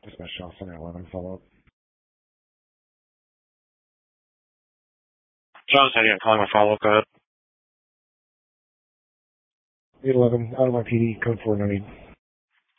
Dispatch Shell Center 11, follow up. John said I'm calling my follow-up. Go ahead. 811, out of my PD, code 490.